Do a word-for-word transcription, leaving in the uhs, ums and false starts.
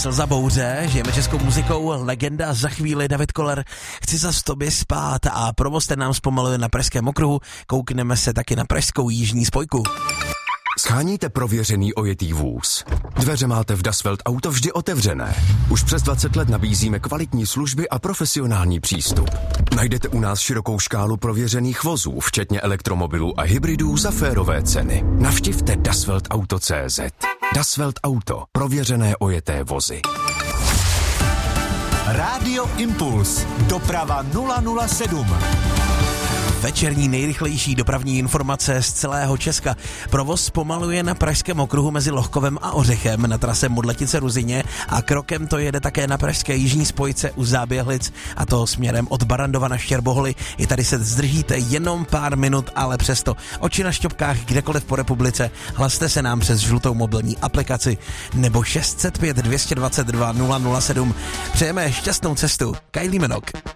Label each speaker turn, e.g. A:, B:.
A: Slza bouře, žijeme českou muzikou, legenda, za chvíli David Koller, chci zas tobě spát a provozte nám zpomaluje na Pražském okruhu, koukneme se taky na pražskou jižní spojku.
B: Sháníte prověřený ojetý vůz? Dveře máte v Dasvelt Auto vždy otevřené. Už přes dvacet let nabízíme kvalitní služby a profesionální přístup. Najdete u nás širokou škálu prověřených vozů, včetně elektromobilů a hybridů za férové ceny. Navštivte dasvelt auto tečka cé zet. Dasvelt Auto. Prověřené ojeté vozy.
C: Rádio Impuls. Doprava nula nula sedm.
A: Večerní nejrychlejší dopravní informace z celého Česka. Provoz zpomaluje na Pražském okruhu mezi Lohkovem a Ořechem na trase Modletice Ruzyně a krokem to jede také na pražské jižní spojce u Záběhlic a to směrem od Barandova na Štěrboholy. I tady se zdržíte jenom pár minut, ale přesto oči na šťopkách kdekoliv po republice. Hlaste se nám přes žlutou mobilní aplikaci nebo šest set pět dvě dvacet dva nula nula sedm. Přejeme šťastnou cestu. Kylie Minogue.